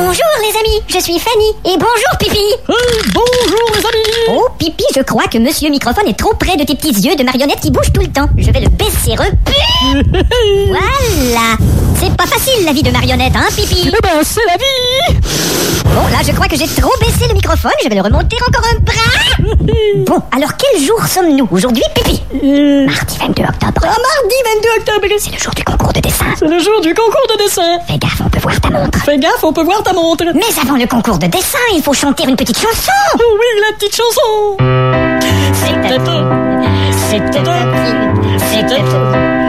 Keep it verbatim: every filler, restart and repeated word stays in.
Bonjour les amis, je suis Fanny. Et bonjour Pipi. Hey, bonjour les amis. Oh Pipi, je crois que Monsieur Microphone est trop près de tes petits yeux de marionnette qui bougent tout le temps. Je vais le baisser un peu. Voilà. C'est pas facile la vie de marionnette, hein Pipi? Eh ben c'est la vie. Bon là je crois que j'ai trop baissé le microphone, je vais le remonter encore un bras. Bon, alors quel jour sommes-nous aujourd'hui Pipi? Euh... Mardi vingt-deux octobre. Ah, mardi vingt-deux octobre. C'est le jour du concours de dessin. C'est le jour du concours de dessin. Fais gaffe, on peut voir ta montre. Fais gaffe, on peut voir ta montre. Mais avant le concours de dessin, il faut chanter une petite chanson. Oh oui, la petite chanson. C'était tout. C'était tout. C'était tout.